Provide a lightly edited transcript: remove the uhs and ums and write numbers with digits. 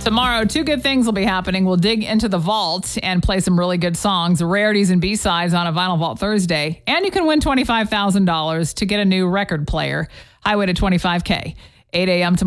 Tomorrow, two good things will be happening. We'll dig into the vault and play some really good songs, rarities and B-sides on a Vinyl Vault Thursday. And you can win $25,000 to get a new record player. Highway to 25K. 8 a.m. tomorrow.